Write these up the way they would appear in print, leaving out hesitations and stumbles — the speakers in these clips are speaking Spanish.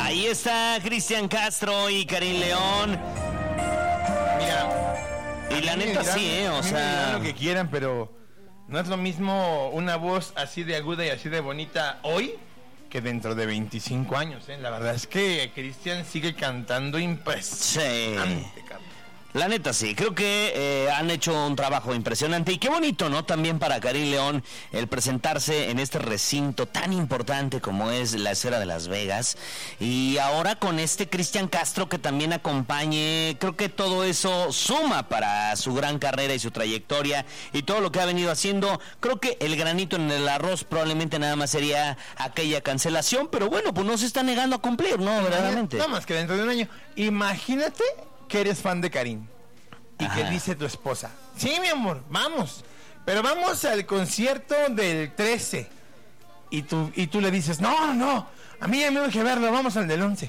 Ahí está Cristian Castro y Karim León. Mira, y la neta dirán, sí, o sea, dirán lo que quieran, pero no es lo mismo una voz así de aguda y así de bonita hoy que dentro de 25 años, ¿eh? La verdad es que Cristian sigue cantando impresionante, sí. cabrón. La neta sí, creo que han hecho un trabajo impresionante y qué bonito, ¿no? También para Karim León el presentarse en este recinto tan importante como es la Esfera de Las Vegas, y ahora con este Cristian Castro que también acompañe. Creo que todo eso suma para su gran carrera y su trayectoria y todo lo que ha venido haciendo. Creo que el granito en el arroz probablemente nada más sería aquella cancelación, pero bueno, pues no se está negando a cumplir, ¿no? Verdaderamente. Nada más que dentro de un año. Imagínate que eres fan de Karim y Ajá. que dice tu esposa: sí, mi amor, vamos, pero vamos al concierto del 13. Y tú le dices: no, a mí ya me urge verlo, vamos al del 11.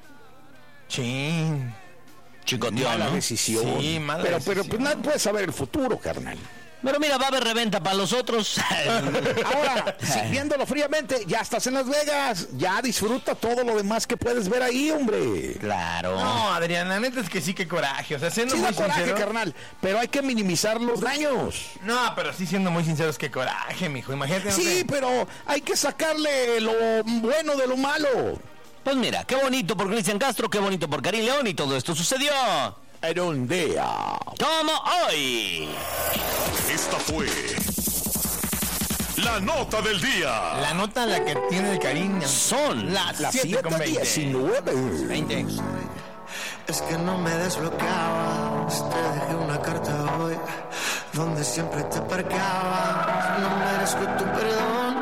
Chin. Chicoteó, Mala ¿no? decisión. Sí, mala pero decisión. pues nadie puede saber el futuro, carnal. Pero mira, va a haber reventa para los otros. Ahora, viéndolo fríamente, ya estás en Las Vegas, ya disfruta todo lo demás que puedes ver ahí, hombre. Claro. No, Adrián, la neta es que sí, que coraje. O sea, siendo Sí muy da coraje, sincero, carnal, pero hay que minimizar los daños. no, pero sí siendo muy sinceros, que coraje, mijo. Imagínate. no Sí, sé. pero hay que sacarle lo bueno de lo malo. Pues mira, qué bonito por Cristian Castro, qué bonito por Karim León, y todo esto sucedió En un día. como hoy. Esta fue la nota del día. La nota la que tiene el cariño Son las Las 7:20. 7:19. 20. Es que no me desbloqueabas, te dejé una carta hoy donde siempre te parqueabas. No merezco tu perdón.